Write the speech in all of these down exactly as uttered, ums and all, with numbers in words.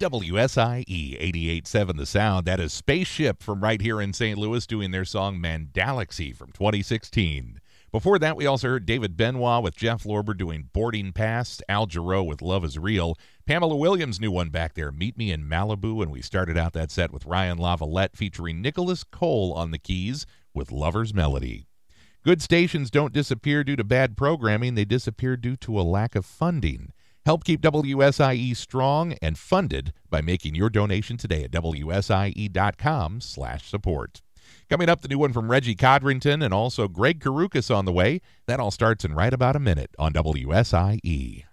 W S I E eighty-eight point seven The Sound. That is Spaceship from right here in Saint Louis doing their song Mandalaxy from twenty sixteen. Before that, we also heard David Benoit with Jeff Lorber doing Boarding Pass, Al Jarreau with Love is Real, Pamela Williams' new one back there, Meet Me in Malibu, and we started out that set with Ryan Lavalette featuring Nicholas Cole on the keys with Lover's Melody. Good stations don't disappear due to bad programming, they disappear due to a lack of funding. Help keep W S I E strong and funded by making your donation today at W S I E dot com slash support. Coming up, the new one from Reggie Codrington and also Greg Karukas on the way. That all starts in right about a minute on W S I E.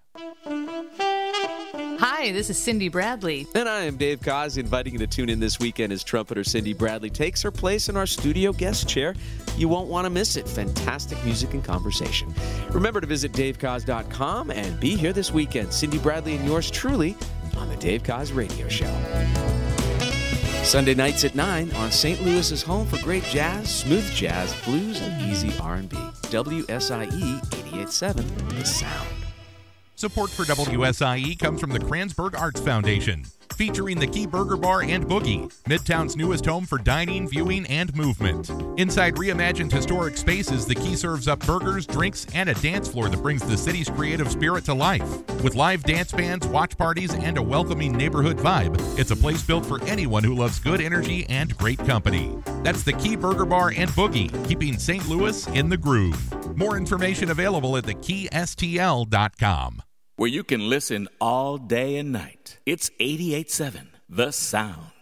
Hi, this is Cindy Bradley. And I am Dave Koz, inviting you to tune in this weekend as trumpeter Cindy Bradley takes her place in our studio guest chair. You won't want to miss it. Fantastic music and conversation. Remember to visit Dave Koz dot com and be here this weekend. Cindy Bradley and yours truly on the Dave Koz Radio Show. Sunday nights at nine on Saint Louis's home for great jazz, smooth jazz, blues, and easy R and B. W S I E eighty-eight point seven The Sound. Support for W S I E comes from the Kranzberg Arts Foundation, featuring the Key Burger Bar and Boogie, Midtown's newest home for dining, viewing, and movement. Inside reimagined historic spaces, the Key serves up burgers, drinks, and a dance floor that brings the city's creative spirit to life. With live dance bands, watch parties, and a welcoming neighborhood vibe, it's a place built for anyone who loves good energy and great company. That's the Key Burger Bar and Boogie, keeping Saint Louis in the groove. More information available at the key S T L dot com. Where you can listen all day and night. It's eighty-eight point seven The Sound.